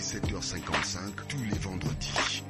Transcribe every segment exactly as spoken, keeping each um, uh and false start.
sept heures cinquante-cinq tous les vendredis.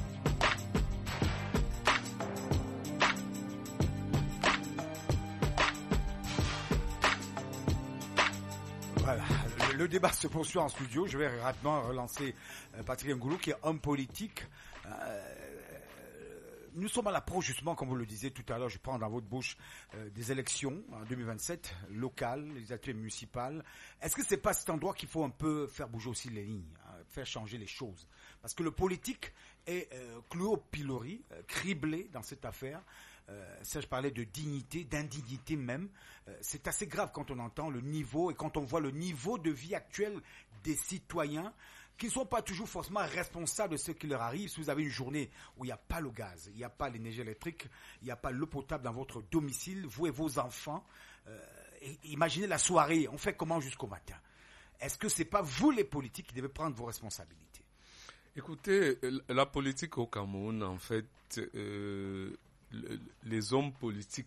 Voilà, le, le débat se poursuit en studio. Je vais rapidement relancer euh, Patrick Ngoulou, qui est homme politique. Euh, nous sommes à l'approche, justement, comme vous le disiez tout à l'heure, je prends dans votre bouche, euh, des élections en deux mille vingt-sept, locales, législatives et municipales. Est-ce que c'est pas cet endroit qu'il faut un peu faire bouger aussi les lignes, hein, faire changer les choses? Parce que le politique est euh, cloué au pilori, euh, criblé dans cette affaire. Euh, ça, je parlais de dignité, d'indignité même. Euh, c'est assez grave quand on entend le niveau et quand on voit le niveau de vie actuel des citoyens qui ne sont pas toujours forcément responsables de ce qui leur arrive. Si vous avez une journée où il n'y a pas le gaz, il n'y a pas l'énergie électrique, il n'y a pas l'eau potable dans votre domicile, vous et vos enfants, euh, et, imaginez la soirée, on fait comment jusqu'au matin? Est-ce que ce n'est pas vous les politiques qui devez prendre vos responsabilités? Écoutez, la politique au Cameroun, en fait, euh, les hommes politiques,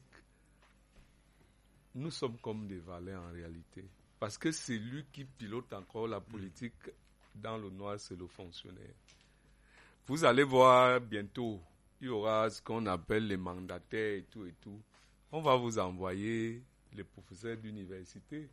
nous sommes comme des valets en réalité. Parce que c'est lui qui pilote encore la politique. Dans le noir, c'est le fonctionnaire. Vous allez voir bientôt, il y aura ce qu'on appelle les mandataires et tout et tout. On va vous envoyer les professeurs d'université.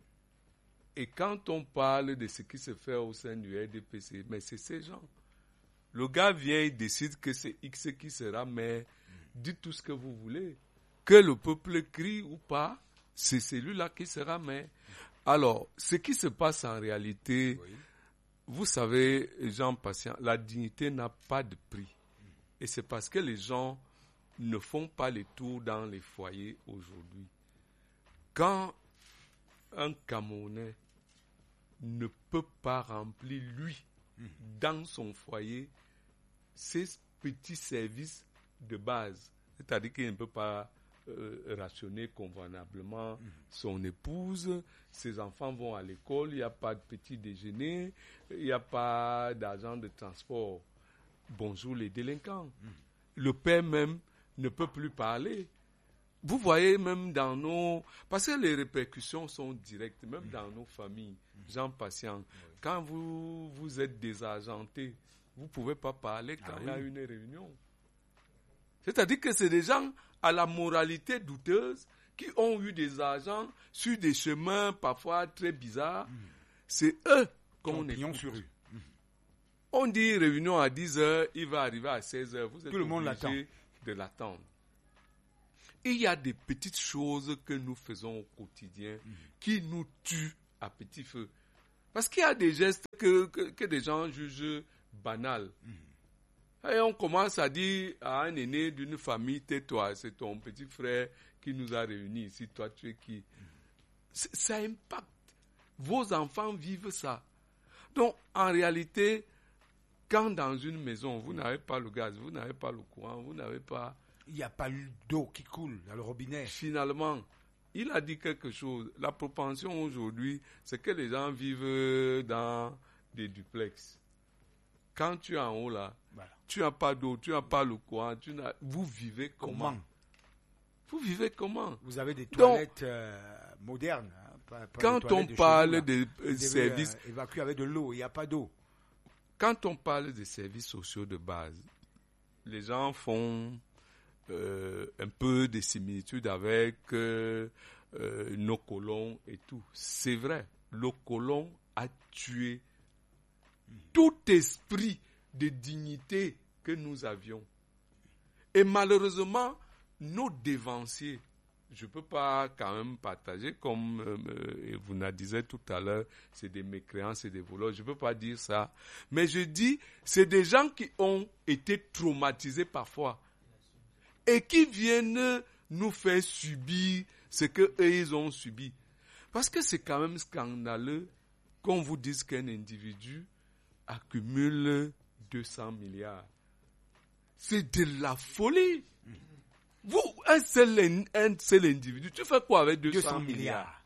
Et quand on parle de ce qui se fait au sein du R D P C, mais c'est ces gens. Le gars vient, il décide que c'est X qui sera maire. Dites tout ce que vous voulez. Que le peuple crie ou pas, c'est celui-là qui sera maire. Alors, ce qui se passe en réalité, oui. Vous savez, Jean Patient, la dignité n'a pas de prix. Et c'est parce que les gens ne font pas les tours dans les foyers aujourd'hui. Quand un Camerounais ne peut pas remplir, lui, dans son foyer, ses petits services de base, c'est-à-dire qu'il ne peut pas euh, rationner convenablement mmh. son épouse, ses enfants vont à l'école, il n'y a pas de petit déjeuner, il n'y a pas d'argent de transport. Bonjour les délinquants. Mmh. Le père même ne peut plus parler. Vous voyez même dans nos... Parce que les répercussions sont directes, même mmh. dans nos familles. Mmh. Jean Patient, mmh. quand vous, vous êtes désargenté, vous ne pouvez pas parler quand ah, il y a oui. une réunion. C'est-à-dire que c'est des gens à la moralité douteuse qui ont eu des agents sur des chemins parfois très bizarres. Mmh. C'est eux qu'on écoute. Sur rue. Mmh. On dit réunion à dix heures, il va arriver à seize heures. Vous êtes Tout le monde l'attend. De l'attendre. Il y a des petites choses que nous faisons au quotidien mmh. qui nous tuent à petit feu. Parce qu'il y a des gestes que, que, que des gens jugent banals. Mmh. Et on commence à dire à un aîné d'une famille, tais-toi, c'est ton petit frère qui nous a réunis ici, toi tu es qui? C- ça impacte. Vos enfants vivent ça. Donc, en réalité, quand dans une maison, vous n'avez pas le gaz, vous n'avez pas le courant, vous n'avez pas... Il n'y a pas d'eau qui coule dans le robinet. Finalement, il a dit quelque chose. La propension aujourd'hui, c'est que les gens vivent dans des duplex. Quand tu es en haut là, voilà. Tu n'as pas d'eau, tu n'as pas le courant, tu n'as... vous vivez comment? comment Vous vivez comment? Vous avez des toilettes Donc, euh, modernes. Hein, pas, pas quand on de parle des de services... Euh, évacués avec de l'eau, il n'y a pas d'eau. Quand on parle des services sociaux de base, les gens font euh, un peu des similitudes avec euh, euh, nos colons et tout. C'est vrai, le colon a tué tout esprit de dignité que nous avions. Et malheureusement, nos dévanciers, je ne peux pas quand même partager, comme euh, vous nous disiez tout à l'heure, c'est des mécréants, c'est des voleurs, je ne peux pas dire ça. Mais je dis, c'est des gens qui ont été traumatisés parfois et qui viennent nous faire subir ce qu'eux, ils ont subi. Parce que c'est quand même scandaleux qu'on vous dise qu'un individu accumule deux cents milliards. C'est de la folie. Vous, un seul, un seul individu, tu fais quoi avec deux cents milliards?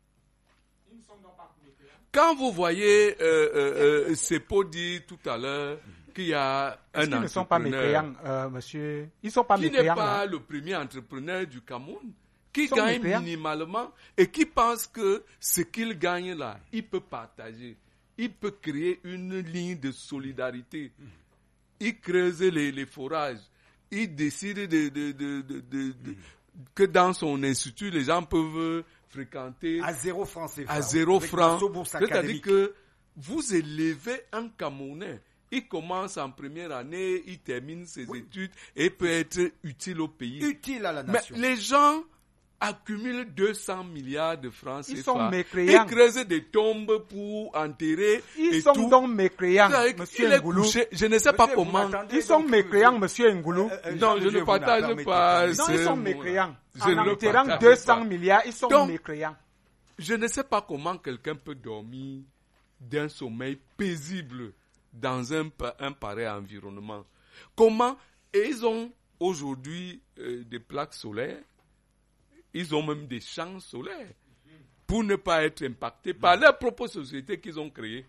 Quand vous voyez, euh, euh, euh, Sepo dit tout à l'heure qu'il y a un entrepreneur... Ils ne sont pas mécréants, euh, monsieur. Ils sont pas mécréants. Qui n'est pas là. Le premier entrepreneur du Cameroun, qui gagne mécréants. Minimalement et qui pense que ce qu'il gagne là, il peut partager. il peut créer une ligne de solidarité. Il creuse les, les forages. Il décide de, de, de, de, de, de, mm. que dans son institut, les gens peuvent fréquenter à zéro franc C F A. À zéro franc. C'est-à-dire que vous élevez un Camerounais. Il commence en première année, il termine ses oui. études et peut être utile au pays. Utile à la nation. Mais les gens accumulent deux cents milliards de francs C F A. Ils sont mécréants. Ils creusent des tombes pour enterrer. Ils et sont tout. donc mécréants, monsieur Ngoulou. Je ne sais monsieur, pas comment. Ils sont mécréants, monsieur Ngoulou. Euh, euh, non, je ne partage pas. Non, ils sont mécréants. Je en enterrant deux cents milliards, ils sont donc, mécréants. Je ne sais pas comment quelqu'un peut dormir d'un sommeil paisible dans un, un pareil environnement. Comment? Et ils ont aujourd'hui euh, des plaques solaires. Ils ont même des champs solaires pour ne pas être impactés par leur propre société qu'ils ont créée.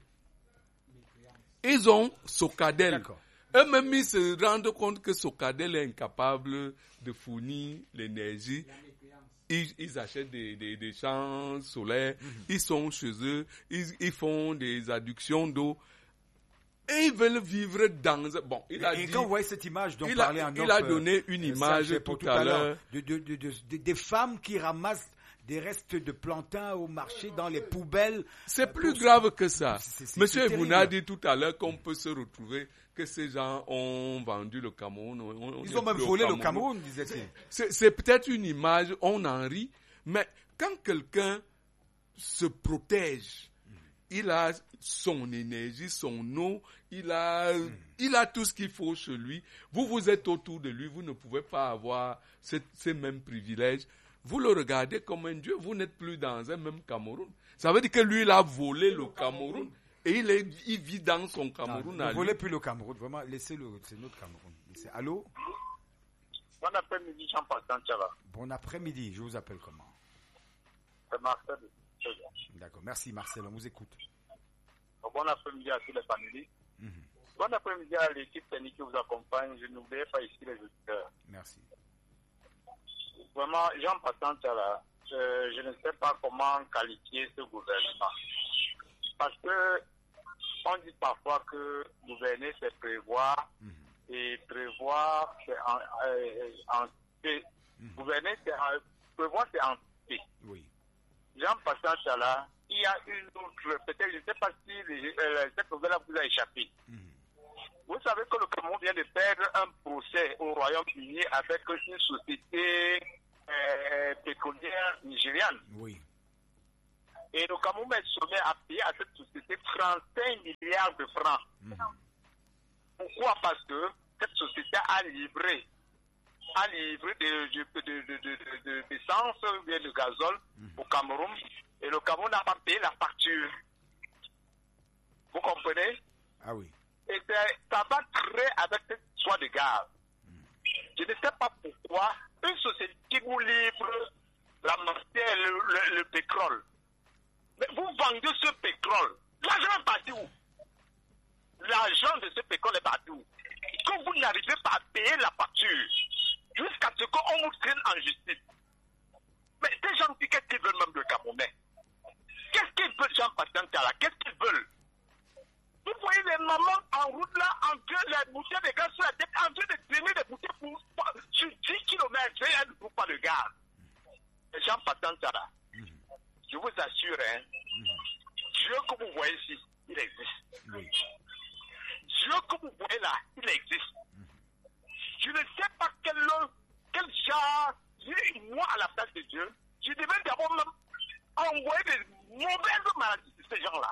Ils ont Socadel. Eux-mêmes, ils se rendent compte que Socadel est incapable de fournir l'énergie. Ils, ils achètent des, des, des champs solaires. Mm-hmm. Ils sont chez eux. Ils, ils font des adductions d'eau. Et ils veulent vivre dans... Bon, il a et dit, quand vous voyez cette image dont il parlait a, un il a donné une image tout, tout à l'heure. De, de, de, de, de, des femmes qui ramassent des restes de plantains au marché dans les poubelles. C'est plus pour... grave que ça. C'est, c'est, Monsieur Ebouna terrible. a dit tout à l'heure qu'on peut se retrouver, que ces gens ont vendu le Cameroun. On, on Ils ont même volé le Cameroun, disait-il. C'est, c'est peut-être une image, on en rit, mais quand quelqu'un se protège, il a son énergie, son eau, il a, mm. il a tout ce qu'il faut chez lui. Vous, vous êtes autour de lui, vous ne pouvez pas avoir ces, ces mêmes privilèges. Vous le regardez comme un dieu, vous n'êtes plus dans un même Cameroun. Ça veut dire que lui, il a volé le Cameroun et il, est, il vit dans son Cameroun. Non, ne volez plus le Cameroun, vraiment, laissez-le, c'est notre Cameroun. Laissez. Allô? Bon après-midi, Jean-Pascal Tchava. Bon après-midi, je vous appelle comment? C'est Marcel. D'accord, merci Marcel, on vous écoute. Bon après-midi à tous les familles. Mm-hmm. Bon après-midi à l'équipe technique qui vous accompagne. Je n'oublie pas ici les auditeurs. Merci. Vraiment, Jean Passant, là, euh, je ne sais pas comment qualifier ce gouvernement. Parce que on dit parfois que gouverner, c'est prévoir. Mm-hmm. Et prévoir, c'est en, euh, en mm-hmm. Gouverner, c'est en, prévoir, c'est en paix. Oui. Jean Passant, là, il y a une autre, peut-être, je ne sais pas si les, euh, cette nouvelle vous a échappé. Mmh. Vous savez que le Cameroun vient de perdre un procès au Royaume-Uni avec une société euh, pétrolière nigériane. Oui. Et le Cameroun est sommé à payer à cette société trente-cinq milliards de francs. Mmh. Pourquoi? Parce que cette société a livré, a livré de, de, de, de, de, de, d'essence ou bien de gazole mmh. au Cameroun. Et le Cameroun n'a pas payé la facture. Vous comprenez? Ah oui. Et ça va créer avec cette soie de gaz. Mm. Je ne sais pas pourquoi une société qui vous livre la matière, le, le, le pétrole. Mais vous vendez ce pétrole. L'argent est parti où? L'argent de ce pétrole est parti où? Quand vous n'arrivez pas à payer la facture, jusqu'à ce qu'on vous traîne en justice. Mais ces gens, qu'est-ce qu'ils veulent même de Camerounais? Qu'est-ce qu'ils veulent, Jean-Pascal Tala? Qu'est-ce qu'ils veulent? Vous voyez les mamans en route là, en train de bouteilles de gaz sur la tête, en train de traîner des bouteilles pour, pour, sur dix kilomètres, et elles ne trouvent pas le gaz. Jean-Pascal Tala, mm-hmm. je vous assure, hein, mm-hmm. Dieu que vous voyez ici, il existe. Oui. Dieu que vous voyez là, il existe. Mm-hmm. Je ne sais pas quel, quel genre, moi à la place de Dieu, je devais d'abord même envoyer des mauvaises maladies de ces gens-là.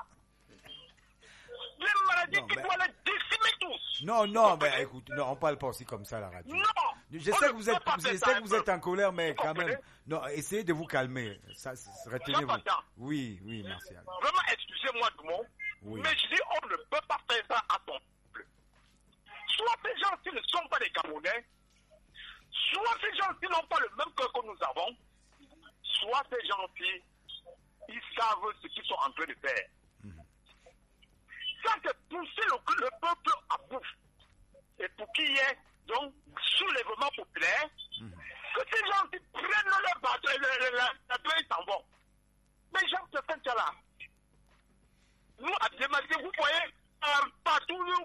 Les maladies non, qui mais... doivent les décimer tous. Non, non, mais écoute, non, on parle pas aussi comme ça à la radio. Non. Je sais que vous êtes, je sais que vous êtes en colère, mais quand même, non, essayez de vous calmer. Ça, retenez-vous. Oui, oui, merci. Vraiment, excusez-moi du mot, oui. Mais je dis, on ne peut pas faire ça à ton peuple. Soit ces gens-ci ne sont pas des Camerounais, soit ces gens-ci n'ont pas le même cœur que nous avons, soit ces gens-ci, ils savent ce qu'ils sont en train de faire. Mm-hmm. Ça, c'est pousser le, le peuple à bout. Et pour qu'il y ait donc soulèvement populaire, mm-hmm. que ces gens-ci prennent leur bateau et le bateau et s'en vont. Mais Jean se fait ça là. Nous, à Démarquer,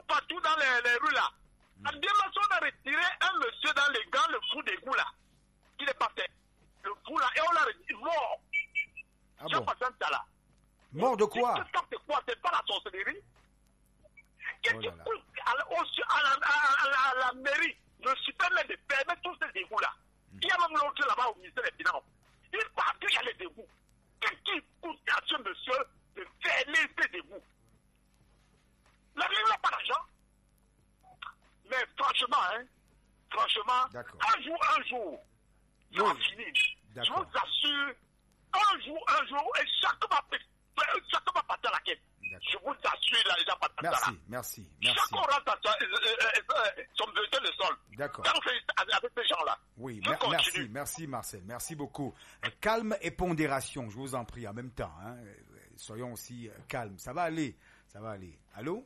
partout dans les, les rues là. En dimension, on a retiré un monsieur dans les gants, le fou d'égout là. Il est passé. Le fou là, et on l'a retiré mort. Ah J'ai bon? passé un tas là. Mort de quoi? C'est quoi? C'est pas la sorcellerie? Qu'est-ce Oh qui là là. pousse à la, au- à la, à la, à la mairie de se permettre de fermer tous ces égouts là? Il y a même l'autre là-bas au ministère des Finances. Il part qu'il y a les égouts. Qu'est-ce qui pousse à ce monsieur de fermer ces égouts? La mairie n'a pas d'argent. Mais franchement, hein, franchement, D'accord. un jour, un jour, ça va Oui. finir. Je D'accord. vous assure, un jour, un jour, et chacun va, chacun va partir à la quête. D'accord. Je vous assure, là, les gens partent à la Merci, merci, merci. Chacun aura sa- sa- euh, euh, euh, son besoin de sol. D'accord. Quand on fait avec avec ces gens-là, Oui, je mer- merci, continue. merci Marcel, merci beaucoup. Euh, Calme et pondération, je vous en prie, en même temps. Hein. Euh, Soyons aussi euh, calmes. Ça va aller, ça va aller. Allô?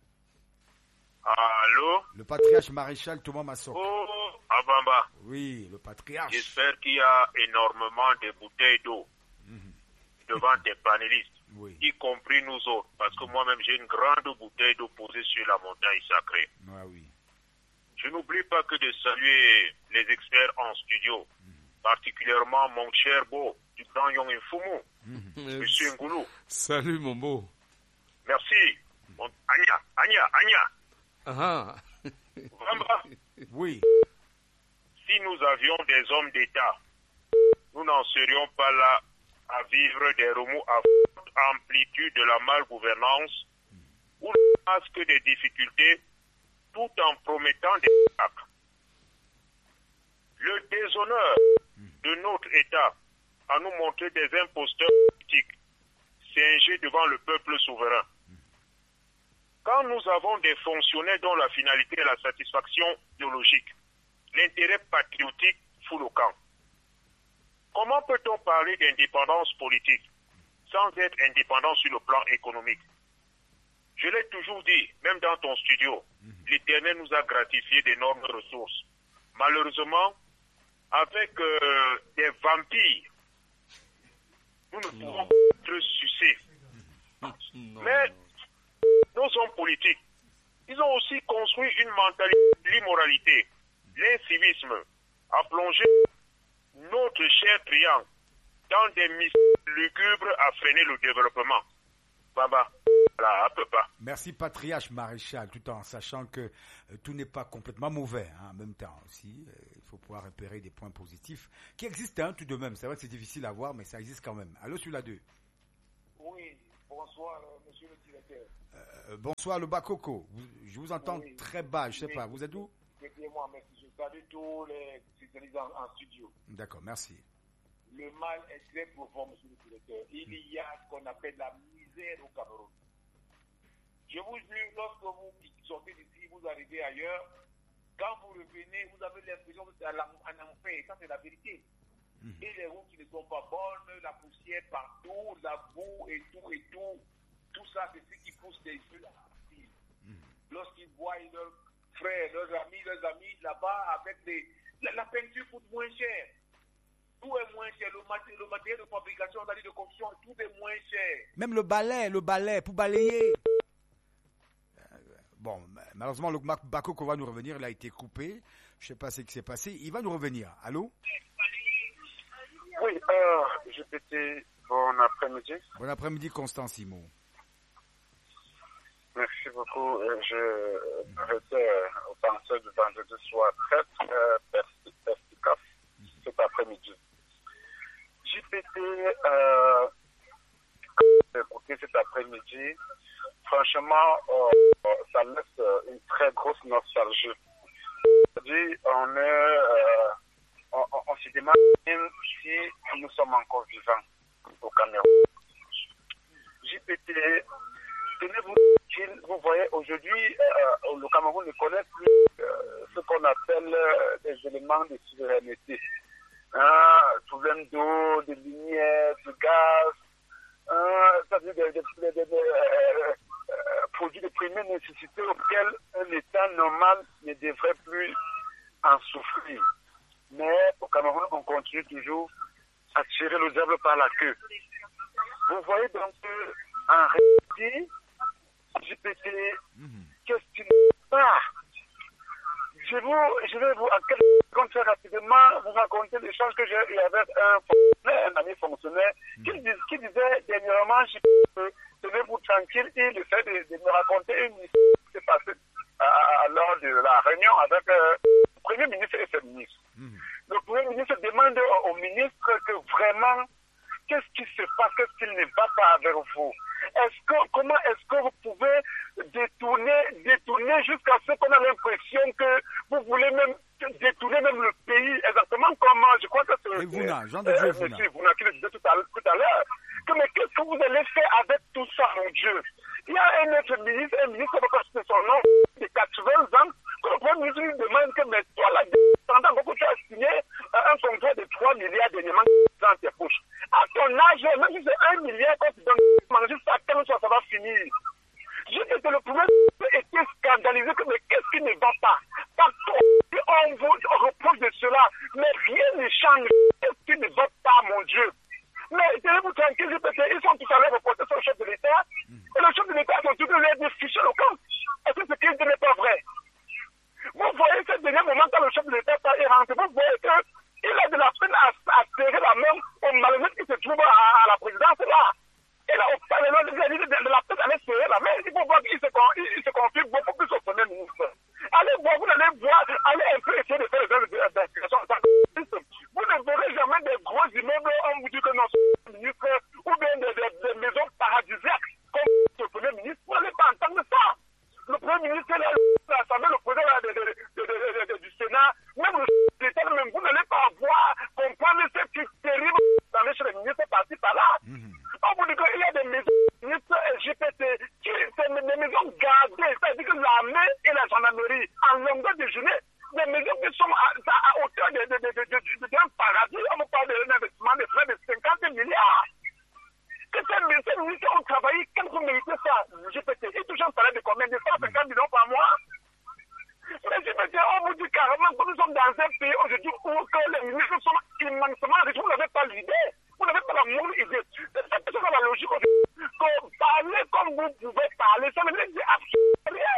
Allô? Le patriarche maréchal Thomas Massok. Oh, Abamba. Oui, le patriarche. J'espère qu'il y a énormément de bouteilles d'eau devant tes panélistes, Oui, y compris nous autres, parce que moi-même j'ai une grande bouteille d'eau posée sur la montagne sacrée. ah oui. Je n'oublie pas que de saluer les experts en studio, particulièrement mon cher beau du grand Yong Infumu, Monsieur Ngoulou. Salut mon beau. Merci. Mon... Anya, Anya, Anya. Ah, Bamba, Oui, si nous avions des hommes d'État, nous n'en serions pas là à vivre des remous à forte amplitude de la malgouvernance ou le masque des difficultés tout en promettant des miracles. Le déshonneur de notre État à nous montrer des imposteurs politiques singés devant le peuple souverain. Quand nous avons des fonctionnaires dont la finalité est la satisfaction idéologique, l'intérêt patriotique fout le camp. Comment peut-on parler d'indépendance politique sans être indépendant sur le plan économique? Je l'ai toujours dit, même dans ton studio, l'Éternel nous a gratifié d'énormes ressources. Malheureusement, avec euh, des vampires, nous ne pouvons pas être sucés. non. Mais nos hommes politiques, ils ont aussi construit une mentalité de l'immoralité, l'incivisme, à plonger notre cher triangle dans des missions lugubres à freiner le développement. Baba, là, un peu pas. merci patriarche maréchal, tout en sachant que euh, tout n'est pas complètement mauvais, hein, en même temps aussi. Euh, il faut pouvoir repérer des points positifs qui existent hein, tout de même. C'est vrai que c'est difficile à voir, mais ça existe quand même. Allô, celui-là deux. Oui, bonsoir, euh, monsieur le directeur. Euh, bonsoir, le Bakoko. Vous- je vous entends Oui. très bas, je sais Oui. pas. Vous êtes où? Excusez-moi, merci. Je salue tous les spécialistes en, en studio. D'accord, merci. Le mal est très profond, monsieur le directeur. Il y a ce qu'on appelle la misère au Cameroun. Je vous jure, lorsque vous sortez d'ici, vous arrivez ailleurs, quand vous revenez, vous avez l'impression que c'est un enfer. Ça, c'est la vérité. Et les routes qui ne sont pas bonnes, la poussière partout, la boue et tout et tout, tout ça, c'est ce qui pousse les jeunes à partir. Lorsqu'ils voient leurs frères, leurs amis, leurs amis là-bas, avec les, la, la peinture coûte moins cher. Tout est moins cher. Le matériel, le matériel de fabrication, c'est-à-dire de construction, tout est moins cher. Même le balai, le balai, pour balayer. Euh, Bon, malheureusement, le Mak- Bakoko va nous revenir. Il a été coupé. Je sais pas ce qui s'est passé. Il va nous revenir. Allô? Oui, euh, je pétais. Bon après-midi. Bon après-midi, Constant Simon. Merci beaucoup. Euh, Je m'arrêtais euh, au penseur du vendredi soir très euh, persi- perspicace cet après-midi. J P T, euh, écouté cet après-midi, franchement, euh, ça laisse euh, une très grosse nostalgie. C'est-à-dire, on, est, euh, on, on, on se demande même si nous sommes encore vivants au Cameroun. J P T, tenez-vous, vous voyez, aujourd'hui, euh, le Cameroun ne connaît plus euh, ce qu'on appelle euh, des éléments de souveraineté. Hein, problème d'eau, de lumière, de gaz, hein, c'est-à-dire des, des, des, des, des euh, euh, produits de première nécessité auxquels un État normal ne devrait plus en souffrir. Mais au Cameroun, on continue toujours à tirer le diable par la queue. Vous voyez donc qu'en réalité, J P T, qu'est-ce qu'il je, vous, je vais vous, en quelques secondes, très rapidement, vous raconter l'échange que j'ai eu avec un fonctionnaire, un ami fonctionnaire, qui, dis, qui disait dernièrement, je peux tenez-vous tranquille, il essaie de, de me raconter une histoire qui s'est passée à, lors de la réunion avec euh, le Premier ministre et ses ministres. Mmh. Le Premier ministre demande au, au ministre que vraiment, qu'est-ce qui se passe, qu'est-ce qu'il ne va pas avec vous? Est-ce que, comment est-ce que vous pouvez détourner, détourner jusqu'à ce qu'on a l'impression que vous voulez même détourner même le pays, exactement comme, je crois que c'est Vouna, Jean de Dieu, euh, monsieur Vouna qui le disait tout à, tout à l'heure, que mais qu'est-ce que vous allez faire avec tout ça, mon Dieu? Il y a un autre ministre, un ministre, on va pas citer son nom, de quatre-vingts ans, que le Premier ministre lui demande que, mais toi, là, pendant que tu as signé euh, un contrat de trois milliards dernièrement dans tes poches. À ton âge, même si c'est un milliard, quand tu donnes manger ça, quinze fois, ça va finir. Je dis que le Premier ministre était scandalisé, que, mais qu'est-ce qui ne va pas? Partout, on vous reproche de cela, mais rien ne change. Qu'est-ce qui ne va pas, mon Dieu? Mais tenez-vous tranquille, ils sont tout à l'heure reportés sur le chef de l'État, et le chef de l'État a continué de les déficher le camp. Est-ce que ce qu'il dit n'est pas vrai? Vous voyez, ce dernier moment, quand le chef de l'État est rentré, vous voyez qu'il a de la peine à, à serrer la main au malhonnête qui se trouve à, à la présidence là. Et là, au Parlement, il a dit de, de la peine à aller serrer la main. Il faut voir qu'il se, il, il se confie beaucoup plus au Premier ministre. Allez voir, vous allez voir, allez un peu essayer de faire les œuvres d'inspiration. Vous ne verrez jamais des gros immeubles, on vous dit que non, c'est le ministre, ou bien des, des, des maisons paradisiaques, comme le Premier ministre. Vous n'allez pas entendre ça. Le Premier ministre, l'Assemblée, le président de, de, de, de, de, du Sénat, même le État, même vous n'allez pas voir, comprendre ce qui est terrible dans les chez les ministres par-ci par-là. Mm-hmm. On vous dit qu'il y a des maisons ministres L G B T, qui sont des maisons gardées, c'est-à-dire que l'armée et la gendarmerie, en longueur de journée, des maisons qui sont à, à hauteur de, de, de, de, de, de, d'un paradis, on me parle d'un investissement de près de cinquante milliards. Que ces ministres ont travaillé, quand vous méritez ça, G P T, ils touchent un salaire de combien? De cent cinquante millions par mois? Mais G P T, on vous dit carrément que nous sommes dans un pays aujourd'hui où que les ministres sont immensément riches, vous n'avez pas l'idée, vous n'avez pas la moindre idée. C'est ça la logique aujourd'hui. Parler comme vous pouvez parler, ça ne veut dire absolument rien.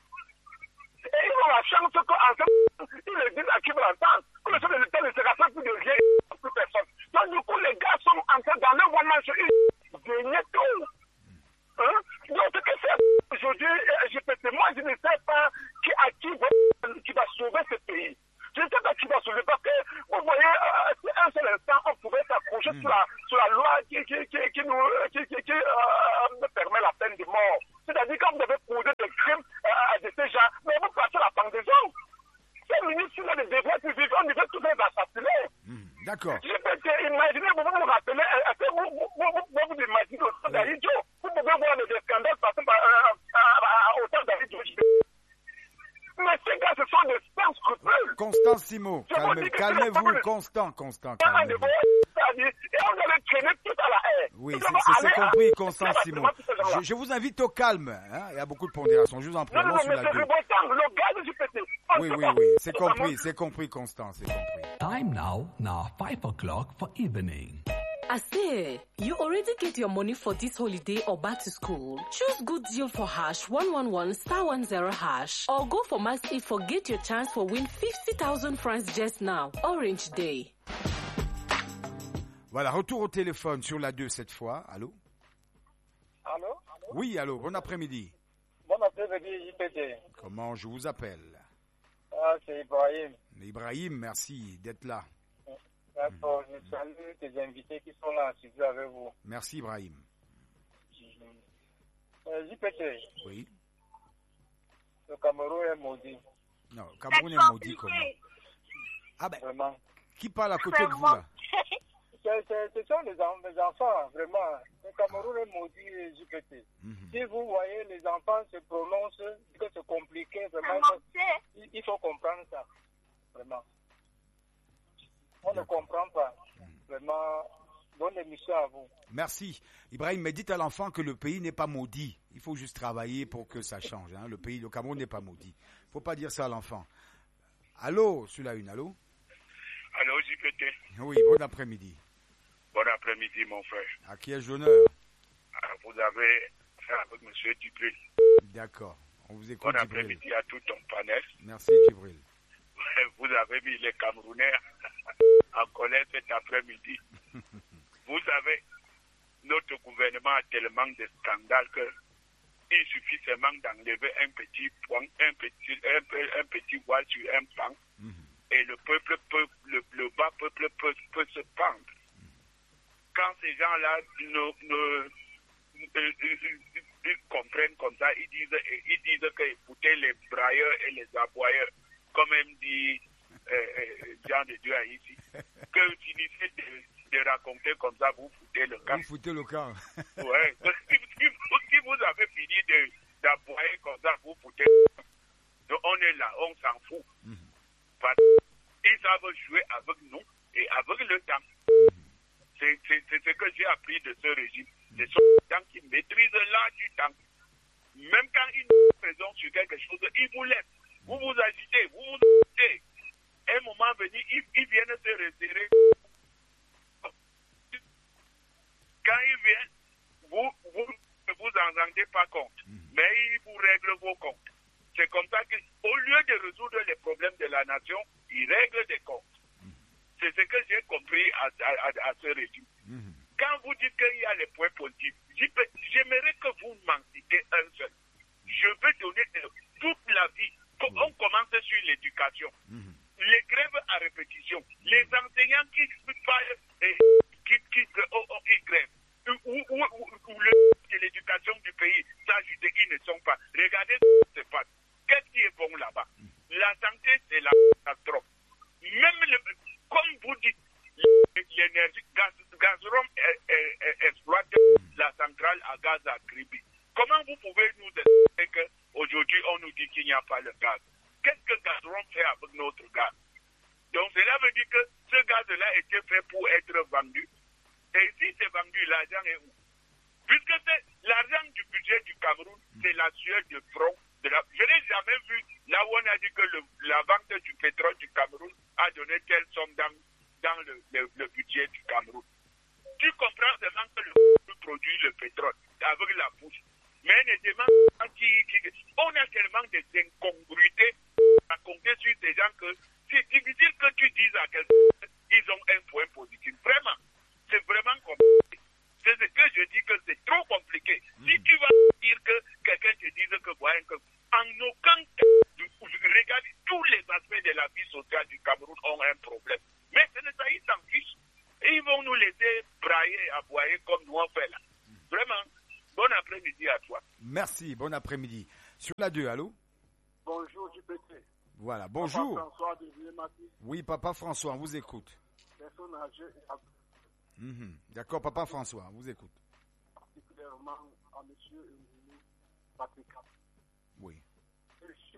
Et ils ont la chance qu'en ce moment, ils le disent à qui veut l'entendre. Que le chef de l'État ne se rappelle plus de rien, plus personne. Donc du coup, les gars sont en train, dans leur one-man show, ils gagnent tout. Hein? Donc ce que c'est aujourd'hui, G P T, moi je ne sais pas qui, à qui, va, qui va sauver ce pays. Je ne sais pas qui va sauver, parce que vous voyez, euh, un seul instant, on pouvait s'accrocher mm. sur, la, sur la loi qui, qui, qui, qui nous qui, qui, qui, euh, permet la peine de mort. C'est-à-dire quand vous avez posé des crimes euh, de ces gens, mais vous passez la pendaison. Ces ministres là de devoirs publics, on devait tous les assassiner. Mm. D'accord. Je peux imaginer, vous vous rappelez, est-ce que vous vous, vous, vous, vous imaginez au temps d'Aïdjo, vous pouvez voir des scandales passer au temps d'Aïdjo. Mais ces gars, ce sont des sans scrupules. Constant Simo, calmez, calmez-vous, Constant, Constant, calmez-vous. Et on allait traîner tout à la haie. Oui, c'est compris, Constant Simo. Je, je vous invite au calme. Hein. Il y a beaucoup de pondération. Je vous en prie. Non, non, mais c'est revoltant. Le gaz du G P T. Oui, oui, oui. C'est compris, c'est compris, Constant, c'est compris. Time now, now five o'clock for evening. I say, you already get your money for this holiday or back to school. Choose good deal for hash one one one star one zero hash or go for Max E for get your chance for win fifty thousand francs just now. Orange Day. Voilà, retour au téléphone sur la deux cette fois. Allô? Allô? Oui, allô, bon après-midi. Bon après-midi, J P T. Comment je vous appelle? Ah, c'est Ibrahim. Ibrahim, merci d'être là. D'accord, je salue tes invités qui sont là en studio avec vous. Merci Ibrahim. Euh, J P T. Oui. Le Cameroun est maudit. Non, le Cameroun est maudit comment? Ah ben, vraiment. Qui parle à côté de vous là? Ce sont les, les enfants, vraiment. Le Cameroun est maudit, J P T. Mm-hmm. Si vous voyez les enfants se prononcent, que c'est compliqué, vraiment, il, il faut comprendre ça. Vraiment. On ne comprend pas. Vraiment, bonne émission à vous. Merci. Ibrahim, mais dites à l'enfant que le pays n'est pas maudit. Il faut juste travailler pour que ça change. Hein. Le pays, le Cameroun n'est pas maudit. Il ne faut pas dire ça à l'enfant. Allô, sur la une, allô? Allô, J P T. Oui, bon après-midi. Bon après-midi, mon frère. À qui ai-je l'honneur? Vous avez fait avec M. Dubril. D'accord. On vous écoute, Bon après-midi à tout ton panel. Merci, Djibril. vous avez mis les Camerounais en colère cet après-midi. Vous savez, notre gouvernement a tellement de scandales qu'il suffit seulement d'enlever un petit point, un petit, un, un petit voile sur un pan, mm-hmm. et le peuple peut, le, le bas peuple peut, peut se pendre. Quand ces gens-là ne, ne, ne, ne, ne comprennent comme ça, ils disent, ils disent que écoutez les brailleurs et les aboyeurs, comme même dit euh, Jean de Dieu ici, que vous finissez de, de raconter comme ça, vous foutez le camp. Vous foutez le camp. Ouais. Si, si, si vous avez fini de, d'aboyer comme ça, vous foutez le camp. Donc on est là, on s'en fout. Mm-hmm. Parce qu'ils savent jouer avec nous et avec le temps. Mm-hmm. C'est, c'est, c'est ce que j'ai appris de ce régime. Ce sont des gens qui maîtrisent l'art du temps. Même quand ils ont raison sur quelque chose, ils vous laissent. Vous vous agitez, vous vous agitez. À un moment venu, ils, ils viennent se resserrer. Quand ils viennent, vous vous ne vous en rendez pas compte. Mais ils vous règlent vos comptes. C'est comme ça qu'au lieu de résoudre les problèmes de la nation, ils règlent des comptes. C'est ce que j'ai compris à, à, à, à ce régime. Mm-hmm. Quand vous dites qu'il y a les points positifs, j'aimerais que vous m'en citez un seul. Je vais donner toute la vie. Mm-hmm. On commence sur l'éducation. Mm-hmm. Les grèves à répétition. Mm-hmm. Les enseignants qui qui, qui, qui, oh, oh, qui grèvent. Ou, ou, ou, ou le, l'éducation du pays, ça, je dis, ils ne sont pas. Regardez ce qui se passe. Qu'est-ce qui est bon là-bas? Mm-hmm. La santé, c'est la catastrophe. Même le, comme vous dites, l'énergie, gaz, Gazprom exploite la centrale à gaz à Kribi. Comment vous pouvez nous dire qu'aujourd'hui on nous dit qu'il n'y a pas le gaz? Qu'est-ce que Gazprom fait avec notre gaz? Donc cela veut dire que ce gaz-là était fait pour être vendu. Et si c'est vendu, l'argent est où? Puisque c'est l'argent du budget du Cameroun, c'est la sueur de front. De la... Je n'ai jamais vu là où on a dit que le, la vente du pétrole du Cameroun a donné telle somme dans, dans le, le, le budget du Cameroun. Tu comprends seulement que le Cameroun produit le pétrole avec la bouche. Mais ne demande pas qui, qui... On a tellement d'incongruités à compter sur ces gens que c'est difficile que tu dises à quelqu'un qu'ils ont un point positif. Vraiment, c'est vraiment compliqué. C'est ce que je dis que c'est trop compliqué. Mmh. Si tu vas dire que quelqu'un te dise que voilà, que en aucun cas, regarde, tous les aspects de la vie sociale du Cameroun ont un problème. Mais ce n'est pas, ils s'en fichent. Et ils vont nous laisser brailler et aboyer comme nous on fait là. Vraiment, bon après-midi à toi. Merci, bon après-midi. Sur la deux, allô? Bonjour, J P T. Voilà, bonjour. Papa François de Villemati. Oui, Papa François, on vous écoute. Personne âgée et mm-hmm. D'accord, Papa François, on vous écoute. Particulièrement à M. Patrick. Oui. Monsieur,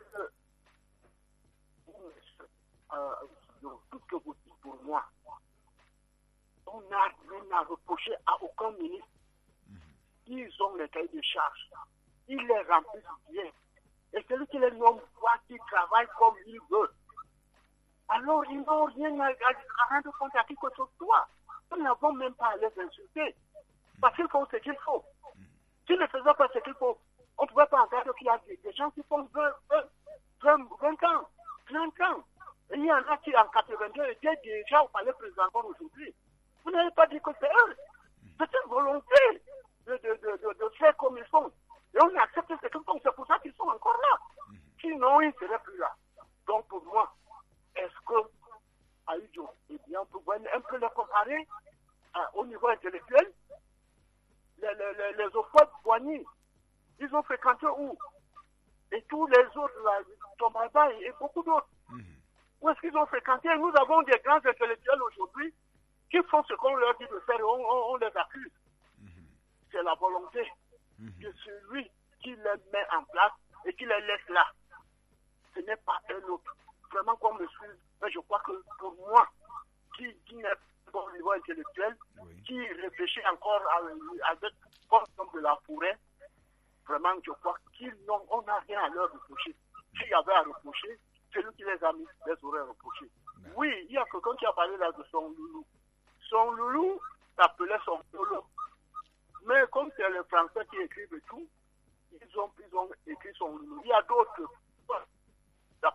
euh, tout ce que vous dites pour moi, on n'a rien à reprocher à aucun ministre. Mm-hmm. Ils ont les cahiers de charge. Ils les remplissent bien. Et celui qui les nomme voit qu'ils travaillent comme ils veulent. Alors, ils n'ont rien à, à, à rendre compte à qui que ce soit. Nous n'avons même pas à les insulter. Parce qu'ils font ce qu'il faut. S'ils ne faisaient pas ce qu'il faut, on ne pouvait pas entendre qu'il y a des, des gens qui font vingt, vingt, vingt ans, trente ans. Et il y en a qui, en quatre-vingt-deux, étaient déjà au palais président aujourd'hui. Vous n'avez pas dit que c'est eux. C'est une volonté de, de, de, de, de faire comme ils font. Et on accepte ce qu'ils font. C'est pour ça qu'ils sont encore là. Sinon, ils ne seraient plus là. Donc, pour moi, est-ce que Aïdjo, eh bien, on peut un peu le comparer à, au niveau intellectuel? Les, les, les, les Ophod Boigny, ils ont fréquenté où? Et tous les autres, là, Tombaba et, et beaucoup d'autres. Mm-hmm. Où est-ce qu'ils ont fréquenté? Nous avons des grands intellectuels aujourd'hui qui font ce qu'on leur dit de faire et on, on, on les accuse. Mm-hmm. C'est la volonté mm-hmm. de celui qui les met en place et qui les laisse là. Ce n'est pas un autre. Vraiment, comme je suis, mais je crois que pour moi, qui, qui n'est pas au niveau intellectuel, oui. qui réfléchit encore à, avec comme de la forêt, vraiment, je crois qu'on n'a rien à leur reprocher. S'il y avait à reprocher, celui qui les a mis les aurait reprochés. Oui, il y a quelqu'un qui a parlé là de son loulou. Son loulou s'appelait son loulou. Mais comme c'est les Français qui écrivent et tout, ils ont, ils ont écrit son loulou. Il y a d'autres.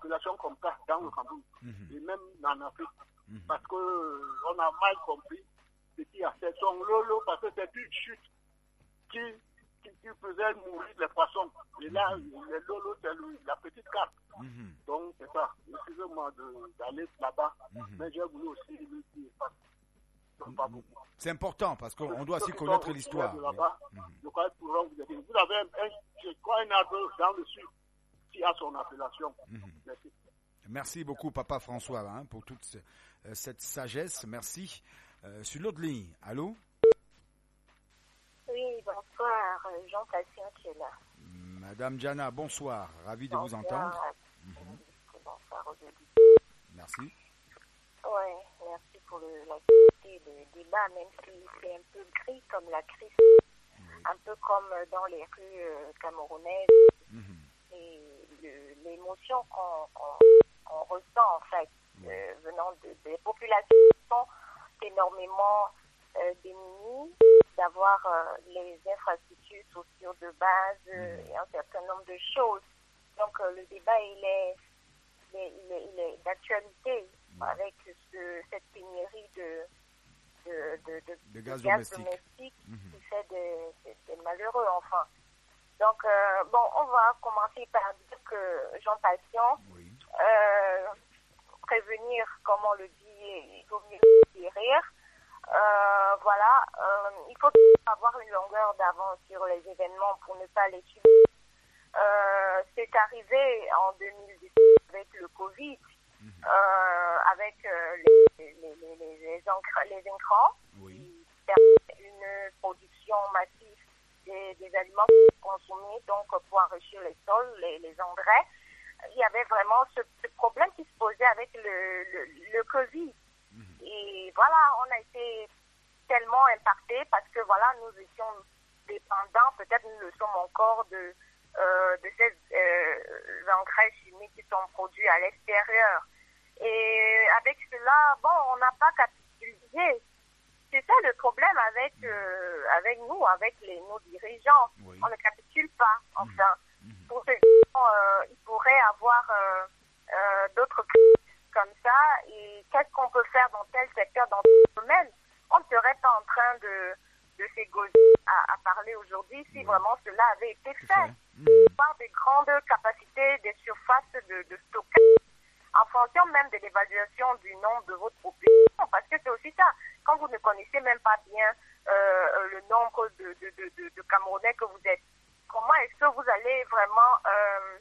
appellation comme ça dans le Cameroun, Mhm. et même en Afrique, Mhm. parce qu'on a mal compris ce qui a fait son lolo, parce que c'est une chute qui, qui, qui faisait mourir les poissons. Et là, le lolo, c'est le- la petite carte. Mhm. Donc, c'est ça. Excusez-moi de- d'aller là-bas, Mhm. mais j'ai voulu aussi lui dire pas, pas beaucoup. C'est important parce qu'on doit Ceux aussi qui connaître sont l'histoire. de là-bas, Oui. Mhm. je crois qu'ils pourront vous aider. Vous avez un, je crois, un arbre dans le sud qui a son appellation. Mhm. Merci. Merci beaucoup, Papa François, hein, pour toute ce- euh, cette sagesse. Merci. Euh, sur l'autre ligne, allô? Oui, bonsoir, euh, Jean Patient qui est là. Madame Diana, bonsoir. Ravi de vous Bonsoir, entendre. euh, Mhm. Bonsoir aux auditeurs. Merci. Ouais, merci pour le, la qualité du débat, même si c'est un peu gris comme la crise, un peu comme dans les rues euh, camerounaises, Mhm. et le- l'émotion qu'on qu'on- qu'on ressent en fait, euh, venant de- des populations qui sont énormément euh, démunies, d'avoir euh, les infrastructures sociales de base euh, et un certain nombre de choses. Donc euh, le débat il est, il est, il est, il est d'actualité avec ce, cette pénurie de, de, de, de, De gaz de gaz domestique. domestique Mhm. qui fait des, des- des malheureux enfin. Donc euh, bon, on va commencer par dire que Jean Patient, Oui. euh, prévenir, comme on le dit, il vaut mieux guérir. Euh, voilà, euh, il faut avoir une longueur d'avance sur les événements pour ne pas les subir. Euh, c'est arrivé en deux mille dix-huit avec le Covid, euh, avec euh, les, les, les, les, les, encre- les écrans Oui. qui permettent une production massive des, des aliments consommés, donc pour enrichir les sols, les, les engrais. Il y avait vraiment ce, ce problème qui se posait avec le, le, le Covid. Et voilà, on a été tellement impactés parce que voilà, nous étions dépendants, peut-être nous le sommes encore, de, euh, de ces euh, engrais chimiques qui sont produits à l'extérieur. Et avec cela, bon, on n'a pas capitalisé. C'est ça le problème avec, euh, avec nous, avec les, nos dirigeants. Oui. On ne capitule pas, enfin. Mhm. Pour ces gens, euh, il pourrait avoir euh, euh, d'autres crises comme ça. Et qu'est-ce qu'on peut faire dans tel secteur, dans tel domaine? On ne serait pas en train de, de s'égoser à, à parler aujourd'hui si Oui. vraiment cela avait été Tout fait. fait. Mhm. Par des grandes capacités, des surfaces de, de stockage, en fonction même de l'évaluation du nombre de votre population, parce que c'est aussi ça. Quand vous ne connaissez même pas bien euh, le nombre de, de, de, de, de Camerounais que vous êtes, comment est-ce que vous allez vraiment euh,